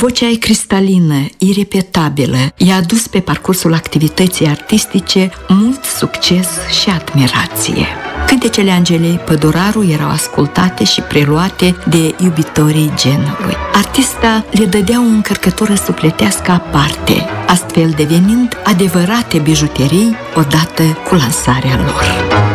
Vocea ei cristalină, irepetabilă, i-a adus pe parcursul activității artistice mult succes și admirație. Cântecele Angelei Păduraru erau ascultate și preluate de iubitorii genului. Artista le dădea o încărcătură sufletească aparte, astfel devenind adevărate bijuterii odată cu lansarea lor.